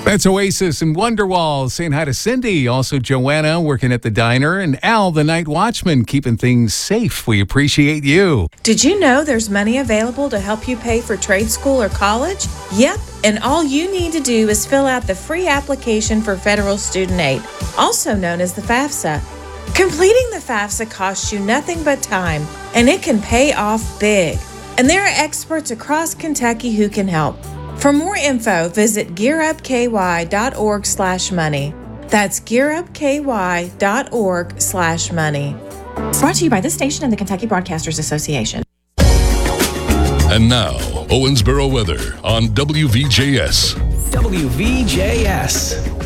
That's Oasis and Wonderwall saying hi to Cindy. Also, Joanna working at the diner, and Al, the night watchman, keeping things safe. We appreciate you. Did you know there's money available to help you pay for trade school or college? Yep, and all you need to do is fill out the free application for federal student aid, also known as the FAFSA. Completing the FAFSA costs you nothing but time, and it can pay off big. And there are experts across Kentucky who can help. For more info, visit gearupky.org/money. That's gearupky.org/money. Brought to you by this station and the Kentucky Broadcasters Association. And now, Owensboro weather on WVJS. WVJS.